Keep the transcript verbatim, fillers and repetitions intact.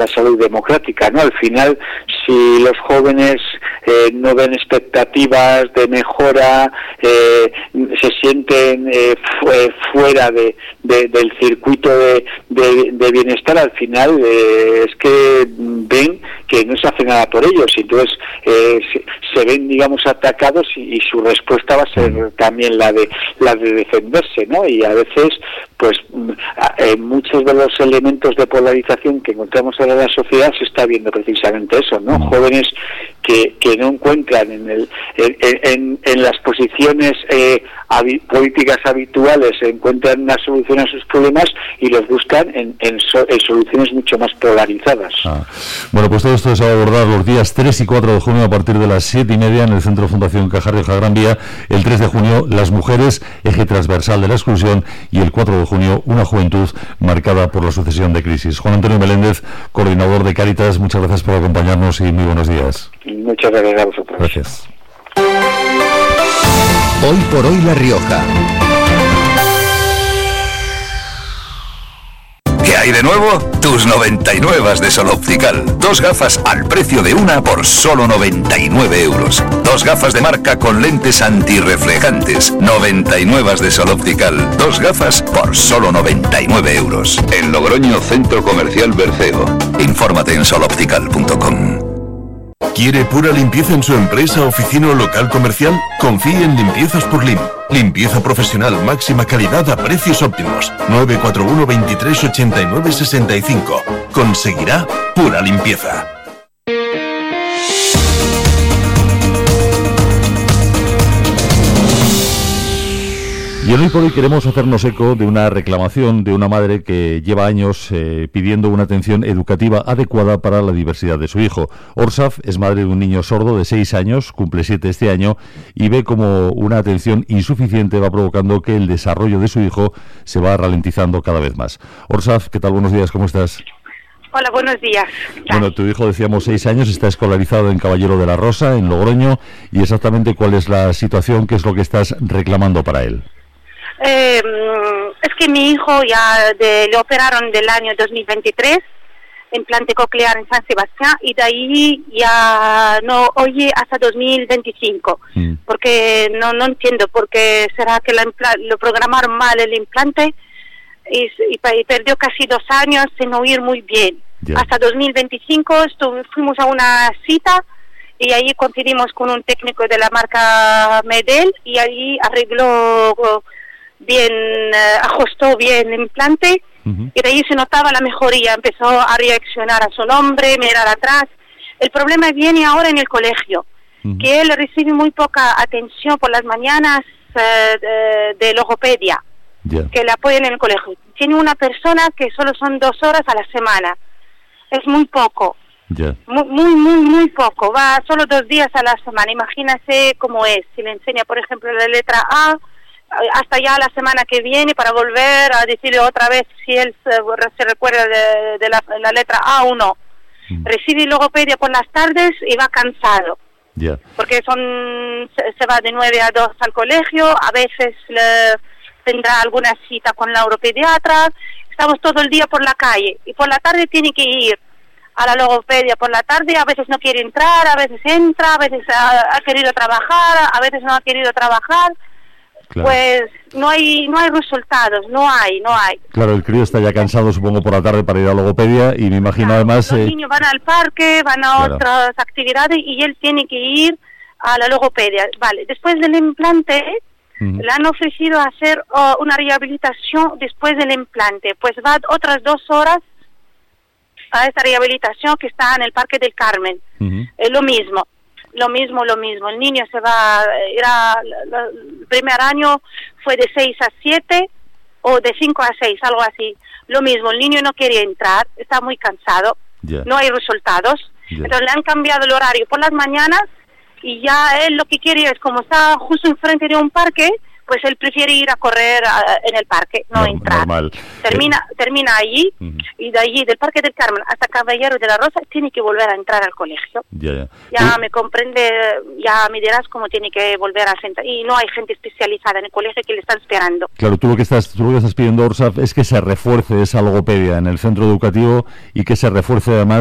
la salud democrática, ¿no? Al final, si los jóvenes eh, no ven expectativas de mejora, eh, se sienten eh, fu- fuera de, de, del circuito de, de, de bienestar, al final eh, es que ven que no se hace nada por ellos, y entonces eh, se, se ven, digamos, atacados, y, y su respuesta va a ser también la de la de defenderse, ¿no? Y a veces, pues, eh, muchos de los elementos de polarización que encontramos ahora en la sociedad se está viendo precisamente eso, ¿no? Jóvenes que, que no encuentran en el en, en, en las posiciones eh, habi, políticas habituales, encuentran una solución a sus problemas y los buscan en, en, so, en soluciones mucho más polarizadas. Ah. Bueno, pues todo esto se va a abordar los días tres y cuatro de junio a partir de las siete y media en el Centro Fundación Caja Rioja Gran Vía. El tres de junio, las mujeres, eje transversal de la exclusión, y el cuatro de junio, una juventud marcada por la sucesión de crisis. Juan Antonio Meléndez, coordinador de Cáritas, muchas gracias por acompañarnos y muy buenos días. Muchas gracias a vosotros. Gracias. Hoy por hoy La Rioja. ¿Qué hay de nuevo? Tus noventa y nueve de Sol Optical. Dos gafas al precio de una por solo noventa y nueve euros. Dos gafas de marca con lentes antirreflejantes. noventa y nueve de Sol Optical. Dos gafas por solo noventa y nueve euros. En Logroño, Centro Comercial Berceo. Infórmate en sol optical punto com. ¿Quiere pura limpieza en su empresa, oficina o local comercial? Confíe en Limpiezas por Lim. Limpieza profesional, máxima calidad a precios óptimos. nueve cuatro uno, veintitrés, ochenta y nueve, sesenta y cinco. Conseguirá pura limpieza. Y hoy por hoy queremos hacernos eco de una reclamación de una madre que lleva años eh, pidiendo una atención educativa adecuada para la diversidad de su hijo. Orsaf es madre de un niño sordo de seis años, cumple siete este año, y ve como una atención insuficiente va provocando que el desarrollo de su hijo se va ralentizando cada vez más. Orsaf, ¿qué tal? Buenos días, ¿cómo estás? Hola, buenos días. Bueno, tu hijo, decíamos, seis años, está escolarizado en Caballero de la Rosa, en Logroño, y exactamente cuál es la situación, qué es lo que estás reclamando para él. Eh, es que mi hijo ya de, le operaron del año dos mil veintitrés, implante coclear en San Sebastián, y de ahí ya no oye hasta dos mil veinticinco, mm. porque no no entiendo, porque será que la impla- lo programaron mal el implante y, y, y perdió casi dos años sin oír muy bien. Yeah. Hasta dos mil veinticinco estuv- fuimos a una cita y ahí coincidimos con un técnico de la marca Medel y ahí arregló bien, eh, ajustó bien el implante, uh-huh. y de ahí se notaba la mejoría, empezó a reaccionar a su nombre, mirar atrás. El problema viene ahora en el colegio, uh-huh. que él recibe muy poca atención por las mañanas eh, de, de logopedia, yeah. que le apoyan en el colegio. Tiene una persona que solo son dos horas a la semana, es muy poco, yeah. muy, muy, muy, muy poco, va solo dos días a la semana. Imagínase cómo es, si le enseña, por ejemplo, la letra A, hasta ya la semana que viene para volver a decirle otra vez si él se, se recuerda de, de la, la letra A o no. Mm. Recibe logopedia por las tardes y va cansado. Yeah. Porque son se, se va de nueve a dos al colegio, a veces le, tendrá alguna cita con la neuropediatra. Estamos todo el día por la calle y por la tarde tiene que ir a la logopedia por la tarde, a veces no quiere entrar, a veces entra, a veces ha, ha querido trabajar, a veces no ha querido trabajar. Claro. Pues no hay no hay resultados, no hay, no hay. Claro, el crío está ya cansado, supongo, por la tarde para ir a logopedia y me imagino claro, además... Los eh... niños van al parque, van a claro. otras actividades y él tiene que ir a la logopedia. Vale, después del implante, uh-huh. le han ofrecido hacer uh, una rehabilitación después del implante. Pues va otras dos horas a esta rehabilitación que está en el Parque del Carmen. Uh-huh. Es lo mismo. Lo mismo, lo mismo. El niño se va, era, el primer año fue de seis a siete o de cinco a seis, algo así. Lo mismo, el niño no quiere entrar, está muy cansado, yeah. no hay resultados. Yeah. Entonces le han cambiado el horario por las mañanas y ya él lo que quiere es, como está justo enfrente de un parque, pues él prefiere ir a correr a, en el parque, no, no entrar. Normal. Termina, eh. termina allí, uh-huh. y de allí, del Parque del Carmen hasta Caballero de la Rosa, tiene que volver a entrar al colegio. Ya, ya. Ya ¿Tú? me comprende, ya me dirás cómo tiene que volver a sentar. Y no hay gente especializada en el colegio que le están esperando. Claro, tú lo que estás, tú lo que estás pidiendo, Orsaf, es que se refuerce esa logopedia en el centro educativo y que se refuerce además